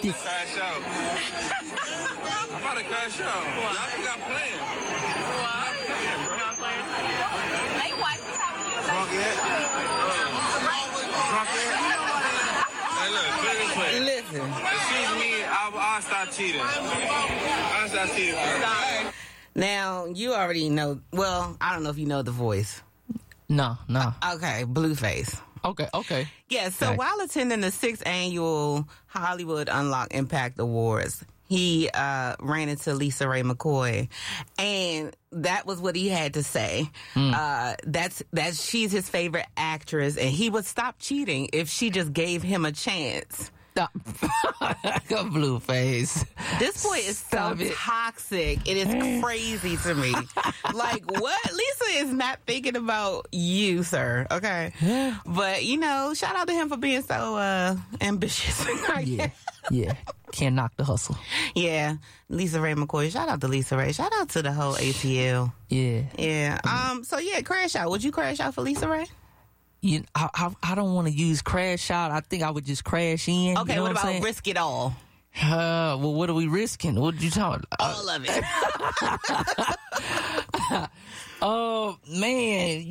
crash out. I'm about to crash out. Y'all think I'm playing? What? Not playing. Hey, what? Drunk yet? Drunk yet? Hey, look, put it this way. Listen. If she's me, I'll stop cheating. I'll stop cheating. Now, you already know. Well, I don't know if you know the voice. No. Okay, Blueface. Okay. Yeah, so while attending the 6th annual Hollywood Unlock Impact Awards, he ran into Lisa Ray McCoy, and that was what he had to say. That's she's his favorite actress, and he would stop cheating if she just gave him a chance. Blueface. This boy is so toxic. It is crazy to me. Like, what? Lisa is not thinking about you, sir. Okay. But, shout out to him for being so ambitious. Yeah. Can't knock the hustle. Yeah. Lisa Ray McCoy. Shout out to Lisa Ray. Shout out to the whole ATL. Yeah. So, crash out. Would you crash out for Lisa Ray? I don't want to use crash out. I think I would just crash in. Okay, you know what about saying? risk it all? Well, what are we risking? What are you talking about? All of it. Oh, man,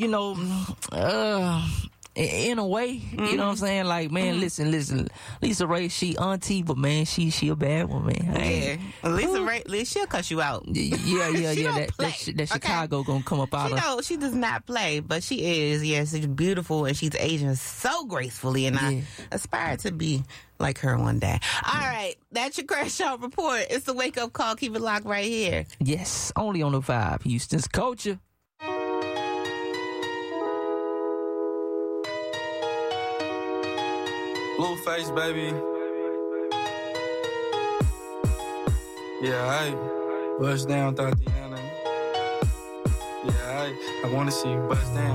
in a way, you know what I'm saying? Like, man, listen. Lisa Ray, she auntie, but man, she a bad one, man. Yeah. Lisa Ray, she'll cuss you out. Yeah. That Chicago gonna come up out of. She does not play, but she is. Yes, she's beautiful and she's aging so gracefully, and I aspire to be like her one day. All right, that's your crash out report. It's the wake up call. Keep it locked right here. Yes, only on the Vibe, Houston's culture. Blueface, baby. Yeah, I bust down, Tatiana. Yeah, I wanna see you bust down.